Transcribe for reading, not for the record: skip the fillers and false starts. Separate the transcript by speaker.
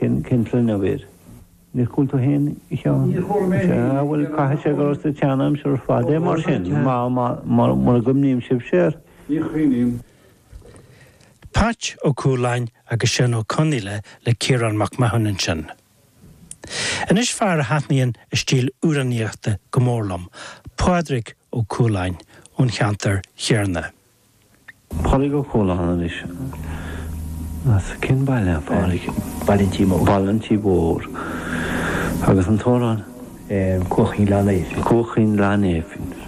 Speaker 1: cyn o fyr. Ni'r cwlt o hyn i siawn. Wel, cael sé gos y tianam sy'r ffade mor sy'n. Mor gymnym sy'n sy'r.
Speaker 2: Patch o Cúlainn agus sin ó Conile le Ciarán Mac Mahon sin. Yn fear a hatníonn is stíl úraníochta go mórlam, Pádraig ó Cúlainn ón cheantar Chearna.
Speaker 1: Pádraig ó Cúlainn is. As cyn baile, Pádraig. Balantí bór. Agus an tóran.
Speaker 3: Cwchyn lan eifin.
Speaker 1: Cwchyn lan eifin.